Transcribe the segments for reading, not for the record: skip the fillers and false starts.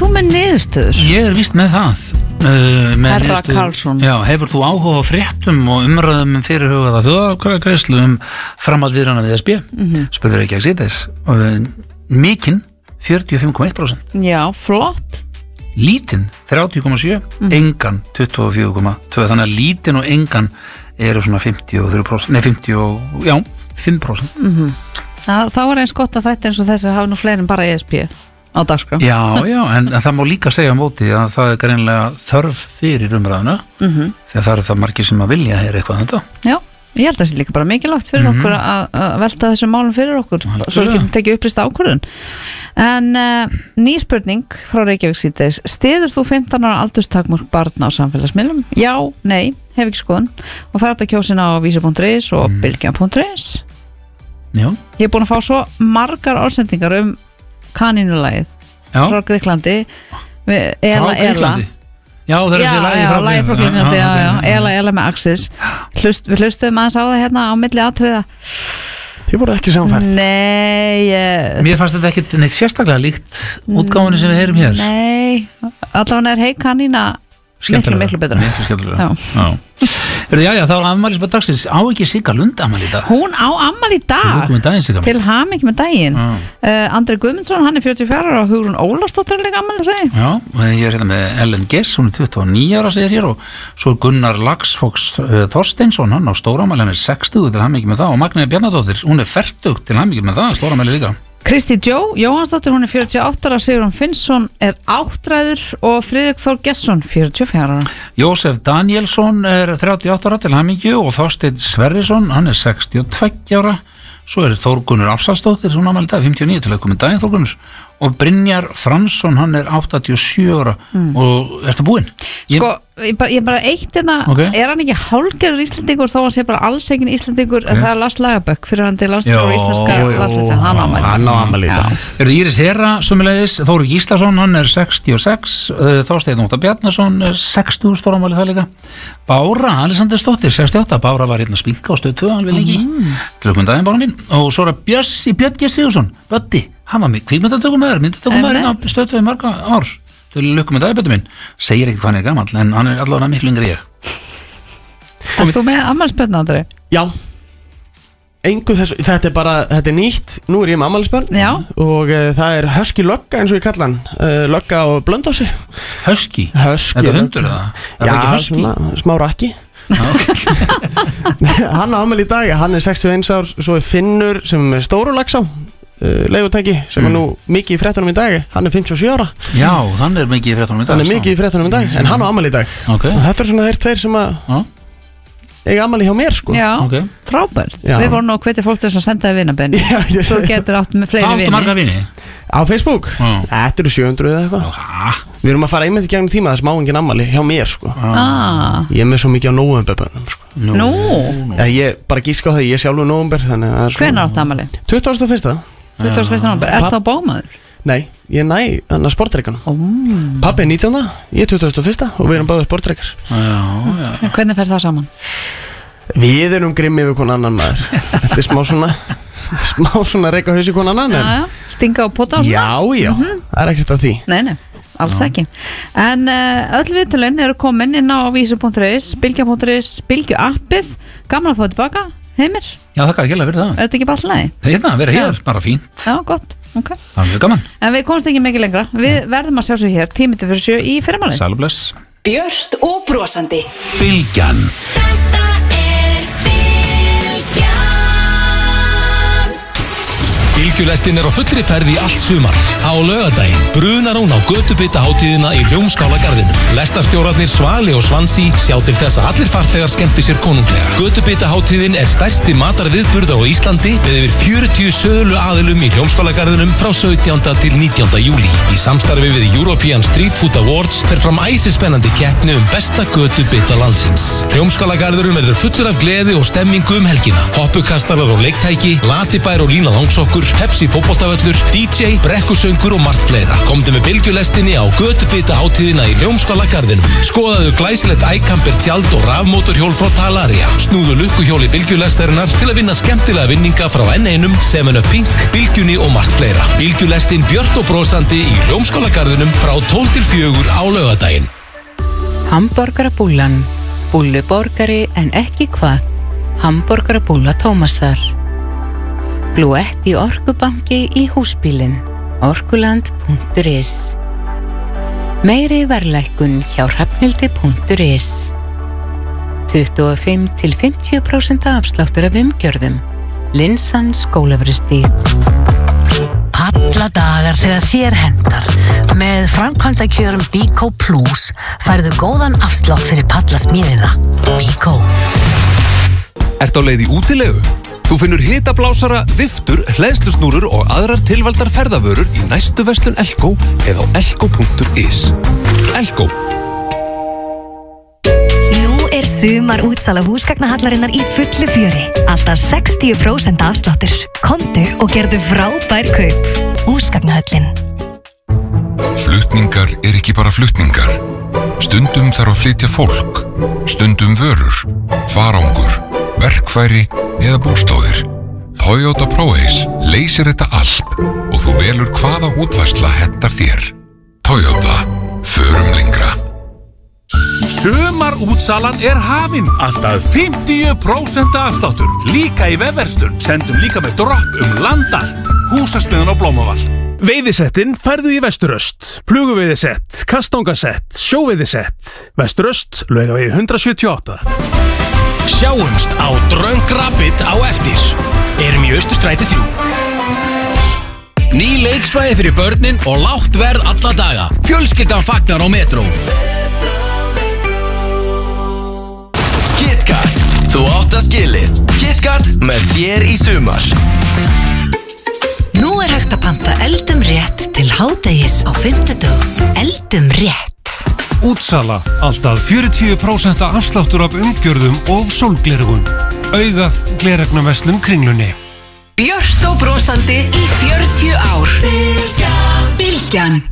þú með niðurstöður? Ég víst með það Herra Karlsson. Já, hefur þú áhuga á fréttum og umræðum fyrirhugaða þjóðargreiðslu framhaldviðræðna við SB? Spurður ekki að sýtis Mikinn 45,1%. Já, flott. Lítinn 30,7%, engan 24,2%, þannig að lítinn og engan eru svona 53%, nei 5%. Þá er eins gott að þetta eins og þessi hafa nú fleiri en bara ESB á dagskrá. Já, en það má líka segja á móti að það er greinlega þörf fyrir umræðuna, þegar það eru það margir sem að vilja heyra eitthvað þetta. Já, ég held að það sé líka bara mikilvægt fyrir okkur að velta þessum málum fyrir okkur, svo við getum tekið upplýsta ákvörðun. En ný spurning frá Reykjavík síðdegis: styður þú 15 ára aldurstakmörk barna á samfélagsmiðlum? Já, nei, hef ekki skoðun. Og það er þetta kjósin á vísi.is og bylgja.is. Já. Ég er búin að fá svo margar ársendingar kanínulagið frá Gríklandi. Frá Gríklandi? Já, það er þessi lagið frá Gríklandi. Ela með Axis. Við hlustuðum aðeins á það hérna á milli atriða. Þið voru ekki samfært. Nei. Mér fannst þetta ekki neitt sérstaklega líkt útgáfunni sem við heyrum hér. Nei, allavega er kanína miklu betra. Miklu skemmtilega. Já, þá er afmælisbarn dagsins. Á ekki Sigga Lund afmæli í dag? Hún á afmæli í dag. Til hamingju með daginn. Andri Guðmundsson, hann er 44 ára og Hugrún Ólafsdóttir er líka afmæli, segi. Já, og ég er hérna með Ellen Gess, hún er 29 ára, segir hér, og svo Gunnar Laxfox Þorsteinsson, hann á stórafmæli, hann er 60 til hamingju með það, og Magnea Bjarnadóttir, hún er 40 til hamingju með það, stórafmæli líka. Kristi Jóhannsdóttir, hún er 48 ára, Sigurjón Finnsson er áttræður og Friðrik Þór Gesson 44 ára. Jósef Danielsson er 38 ára til hamingju og Þorsteinn Sverrisson, hann er 62 ára. Svo er Þórgunnur Afsalsdóttir, hún ámæli dag 59 til að koma daginn Þórgunnur, og Brynjar Fransson, hann er 87 ára. Og ertu búinn? Ég bara eitt er hann ekki hálfgerður Íslendingur þó hann sé bara alls eginn Íslendingur en það er Lars Lagerböck fyrir hann til landslið íslenska landslið, hann ámæli í dag. Íris Hera sömulegis, Þóru Gíslason, hann er 66, Þorsteinn Óttar Bjarnason er 60 stóramæli það líka. Bára Alessandersdóttir 68, Bára var hérna spinka á Stöð 2 alveg lengi, til okkur daginn Bára mín. Og svo er Björn G. Sigurðsson, Böddi, hann var kvikmyndatökumæður hérna á Stöð 2 í marga ár. Til lukku með dagibötu minn, segir ekkert hvað hann er gamall, en hann er allavega miklu yngri ég. Erst þú með afmælisbörn, Andri? Já. Þetta er nýtt, nú er ég með afmælisbörn og það er Husky Lögga eins og ég kalla hann, Lögga á Blönduósi. Husky? Er það hundur eða? Já, svona smá rakki. Hann á afmæli í dag, hann er 61 ár, svo er Finnur sem er Stóru Laxá. Leigutæki sem er nú mikið í fréttunum í dag, hann er 57 ára. Já, hann er mikið í fréttunum í dag. Hann er mikið í fréttunum í dag, en hann á afmæli í dag. Og þetta er svona þeir tveir sem að eiga afmæli hjá mér, sko. Já, frábært. Við vorum nú að hvetja fólk til að senda þið vinabenni. Þú getur átt með fleiri vini. Áttu marga vini? Á Facebook? Þetta eru 700 eða eitthvað. Við erum að fara einmitt í gegnum tíma þess má engin afmæli hjá mér, sko. Ég er með svo mikið á nóvemberbönnum, sko. Nú? Ég bara gíska á það, ég sjálfur nóvember, þannig að hvenær áttu afmæli? 21. 21. november, ertu á bómaður? Nei, ég næ hann að sportreikanum. Pabbi er 19, ég er 21 og við erum báðir sportreikar. Hvernig fer það saman? Við erum grimmi við konan annan maður. Þetta er smá svona reika hausi konan annan. Stinga á pota og svona? Já, það er ekkert af því. Nei, alls ekki. En öll viðtölin eru komin inn á vísu.is, bylgja.is, Bylgju appið. Gaman að fá tilbaka, Heimir. Já, þakka ekki alveg fyrir það. Er þetta ekki bara alltaf leið? Hérna, vera hér, bara fínt. Já, gott, ok. Það er mjög gaman. En við komumst ekki mikið lengra. Við verðum að sjá svo hér 10:07 í fyrramálið. Sæl og bless. Björt og brosandi. Bylgjan. Bylgjulestin er á fullri ferð í allt sumar. Á laugardaginn brunar hún á götubitahátíðina í Hljómskálagarðinum. Lestarstjórarnir Svali og Svansi sjá til þess að allir farþegar skemmti sér konunglega. Götubitahátíðin er stærsti matarviðburður á Íslandi með yfir 40 sölu aðilum í Hljómskálagarðinum frá 17. til 19. júlí. Í samstarfi við European Street Food Awards fer fram æsispennandi keppni besta götubita landsins. Hljómskálagarðurinn verður fullur af gleði og stemmingu helgina. Hoppukastarar og leiktæki, latibær og lína langsokkur, Pepsi fótboltavöllur, DJ, brekkusöngur og margt fleira. Komdu með bylgjulestinni á götubita hátíðina í Ljómskálagarðinum. Skoðaðu glæsilegt iCamper tjald og rafmótorhjól frá Talaria. Snúðu lukkuhjóli bylgjulestarinnar til að vinna skemmtilega vinninga frá N1, 7up Pink, bylgjunni og margt fleira. Bylgjulestin björt og brosandi í Ljómskálagarðinum frá 12 til 4 á laugardaginn. Hamborgarabúllan. Búlluborgari en ekki hvað. Hamborgarabúlla Tómasar. Blúett í Orkubanki í húsbílinn. Orkuland.is. Meiri verðlækkun hjá Hrafnhildi.is. 25-50% afsláttur af umgjörðum. Linsan Skólavörðustíg. Alla dagar þegar þér hendar. Með framkvæmdakjörum Bíkó Plus færðu góðan afslátt fyrir pallasmíðina. Bíkó. Ertu á leið í útilegu? Þú finnur hitablásara, viftur, hleðslusnúrur og aðrar tilvaldar ferðavörur í næstu verslun Elko eða á elko.is. Elko. Sumar útsala húsgagnahallarinnar í fullu fjöri. Alltaf 60% afsláttur. Komdu og gerðu frábær kaup. Húsgagnahöllin. Flutningar ekki bara flutningar. Stundum þarf að flytja fólk. Stundum vörur, farangur, verkfæri eða búslóðir. Toyota ProAce leysir þetta allt og þú velur hvaða útfærsla hentar þér. Toyota, förum lengra. Sumarútsalan hafin. Alltaf 50% afsláttur. Líka í vefverslun. Sendum líka með dropp land allt. Húsasmiðan á Blómavall. Veiðisettin færðu í Vesturöst. Pluguveiðisett, kastangasett, sjóveiðisett. Vesturöst, Laugavegi 178. Sjáumst á Dröng Rabbit á eftir. Erum í Austurstræti 3. Ný leiksvæði fyrir börnin og lágt verð alla daga. Fjölskyldan fagnar á Metro. KitKat, þú átt að skilið. KitKat með þér í sumar. Nú hægt að panta eldum rétt til hádegis á 50 dögum. Eldum rétt. Útsala, alltaf 40% afsláttur af umgjörðum og sólgleraugun. Augað gleraugnarverslun Kringlunni. Björt og brosandi í 40 ár. Bylgjan.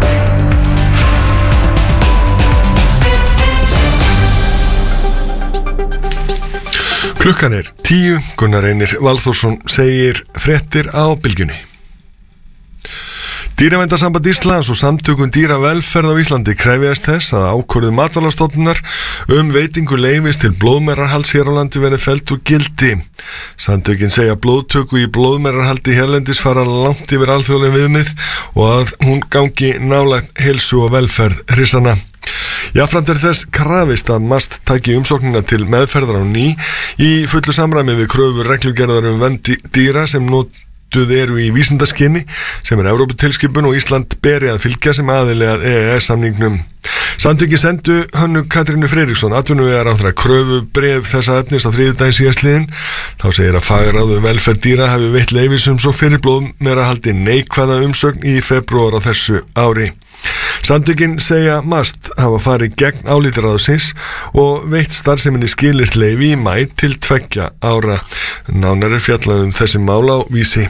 Klukkan 10, Gunnar Reynir Valþórsson segir fréttir á Bylgjunni. Dýraverndarsamband Íslands og samtökum dýravelferð á Íslandi krefjast þess að ákvörðun Matvælastofnunar veitingu leyfis til blóðmerarhalds hér á landi verði felld úr gildi. Samtökin segja blóðtöku í blóðmerarhaldi hérlendis fara langt yfir alþjóðleg viðmið og að hún gangi nálægt heilsu og velferð hryssana. Jafnframt þess krafist að MAST taki umsóknina til meðferðar á ný í fullu samræmi við kröfur reglugerðar vernd dýra sem notuð eru í vísindaskyni sem Evróputilskipun og Ísland beri að fylgja sem aðili að EES-samningnum. Samtökin sendu Hönnu Katrínu Friðriksson atvinnuvegaráðherra kröfubréf þessa efnis á þriðjudaginn síðastliðinn. Þá segir að fagráð velferð dýra hafi veitt leyfisumsókn fyrir blóðmerahaldi neikvæða umsögn í febrúar á þessu ári. Samtökin segja MAST hafa farið gegn áliti ráðsins og veitt starfseminni skilyrt leyfi í maí til 2 ára. Nánar fjallað þessi mál á Vísi.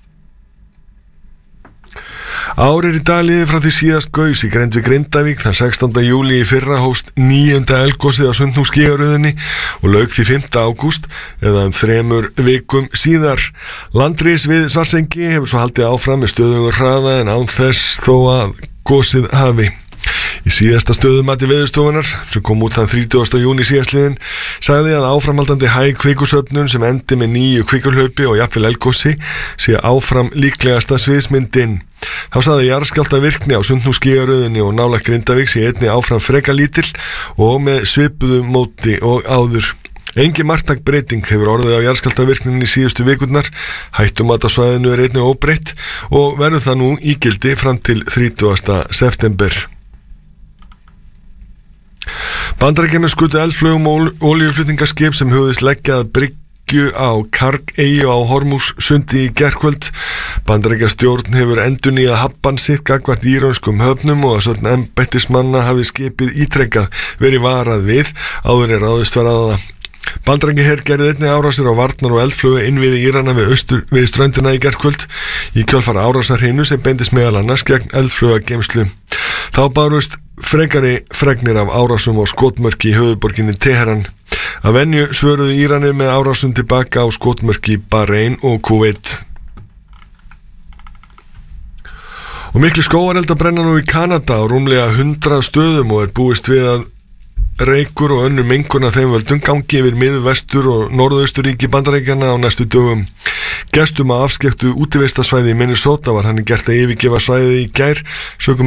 Ár í dag liðið frá því síðast gaus í grennd við Grindavík þann 16. júlí í fyrra hófst 9. eldgosið á Sundhnúksgígaröðinni og lauk því 5. ágúst eða 3 vikum síðar. Landris við Svartsengi hefur svo haldið áfram með stöðugur hraða en án þess þó að gosið hafi. Í síðasta stöðumati Veðurstofunnar sem kom út þann 30. júní síðastliðinn sagði að áframhaldandi hæg kvikusöfnun sem endi með 9 kvikulhlaupi og jafnvel eldgosi sé áfram líklegasta sviðsmyndin. Þá sagði jarðskjálftavirkni á Sundhnúksgígaröðinni og nálægt Grindavík sé einnig áfram freka lítill og með svipuðu móti og áður. Engin marktæk breyting hefur orðið á jarðskjálftavirkninni síðustu vikurnar. Hættumat á svæðinu einnig óbreytt og verður það nú í gildi fram til 30. september. Bandaríkjamenn skutu eldflaugum og olíuflutningaskip sem hugðist leggja að bryggju á Karg-eyju á Hormússundi í gærkvöld. Bandaríkjastjórn hefur endurnýjað hafbann sitt gagnvart írönskum höfnum og að svona embættismanna hafi skipið ítrekkað verið varað við áður ráðist var að það. Bandaríkjaher gerði einnig árásir á varnar og eldflugu innviði Írana við ströndina í gærkvöld í kjölfar árásarhinu sem beindist meðal annars gegn eldflugageymslu. Þá bárust frekari fregnir af árásum og skotmörki í höfuðborginni Teheran. Að venju svöruðu Íranir með árásum tilbaka á skotmörki Bahrein og Kuveit. Og miklu skógareldar brenna nú í Kanada á rúmlega 100 stöðum og búist við að reykur og önnur mengun af þeim völdum gangi yfir miðvestur og norðausturíki Bandaríkjanna á næstu dögum. Gestum að afskekktu útivistarsvæði í Minnesota var þannig gert að yfirgefa svæðið í gær sökum